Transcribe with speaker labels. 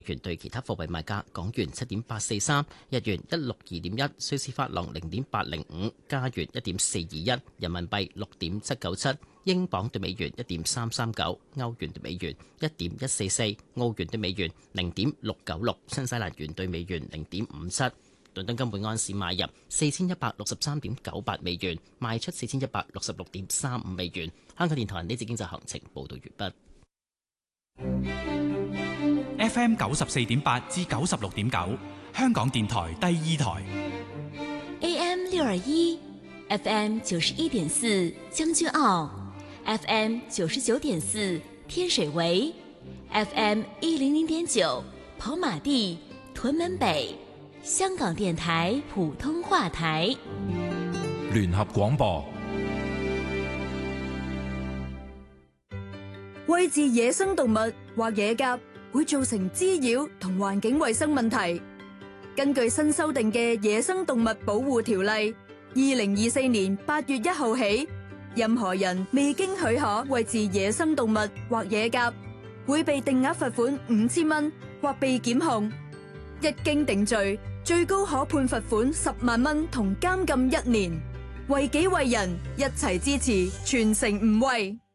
Speaker 1: 元對其他貨幣賣價：港元7.843，日元162.1，瑞士法郎0.805，加元1.421，人民幣6.797，英鎊對美元1.339，歐元對美元1.144，澳元對美元0.696，新西蘭元對美元0.57。倫敦金每安士買入4163.98美元，賣出4166.35美元。香港電台呢節經濟行情報道完畢。
Speaker 2: FM 94.8至96.9，香港電台第二台。
Speaker 3: AM 621 FM 91.4將軍澳 FM 99.4天水圍 FM 100.9跑馬地屯門北，香港電台普通話台。
Speaker 4: 聯合廣播。
Speaker 5: 餵飼野生動物或野鴿會造成滋擾同環境衛生問題。根據新修訂嘅《野生動物保護條例》，2024年8月1號起，任何人未經許可餵飼野生動物或野鴿，會被定額罰款5000蚊或被檢控。一經定罪，最高可判罰款10萬蚊同監禁1年。為己為人，一齊支持，全城唔餵。